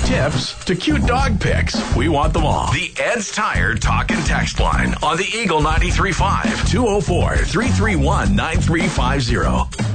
tips to cute dog pics. We want them all. The Ed's Tire Talk and Text line on the Eagle 93.5 204-331-9350.